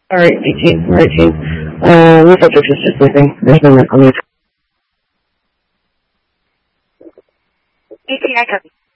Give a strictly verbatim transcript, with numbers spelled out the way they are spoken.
Alright, eighteen. Alright, eighteen. Uh, the subject is just sleeping. There's no medical need. eighteen, I copy.